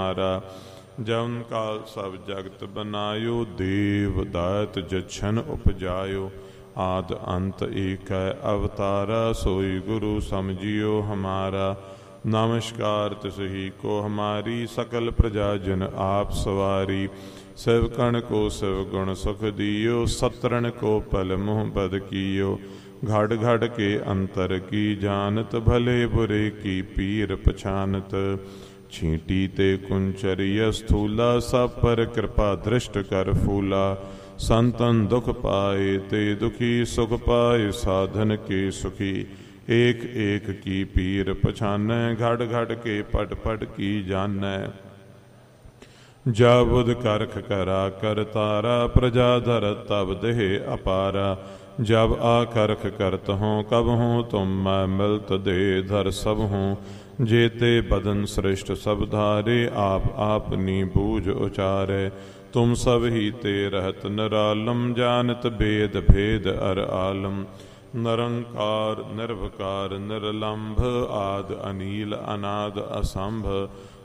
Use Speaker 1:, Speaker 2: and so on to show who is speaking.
Speaker 1: हमारा। जौन काल सब जगत बनायो, देव दात जछन उपजायो। आद अंत एक है अवतारा, सोई गुरु समझियो हमारा। नमस्कार तिसही को हमारी, सकल प्रजा जन आप सवारी। सेवकण को शिव गुण सुख दियो, सतरन को पल मुँह बद कियो। घड़ घड़ के अंतर की जानत, भले बुरे की पीर पछानत। छींटी ते कुंचरिय स्थूला, सब पर कृपा दृष्ट कर फूला। संतन दुख पाए ते दुखी, सुख पाए साधन के सुखी। एक एक की पीर पछानै, घड़ घड़ के पट पट की जानै। जा बुध करख करा कर तारा, प्रजा धर तब देह अपारा। जब आकरख करत हों कब हों, तुम मैं मिलत दे धर सब हों। जेते बदन श्रेष्ठ सब धारे, आप आपनी बूझ उचारे। तुम सब ही ते रहत निरालम, जानत भेद भेद अर आलम। निरंकार निर्भकार निर्लंभ, आद अनील अनाद असंभ।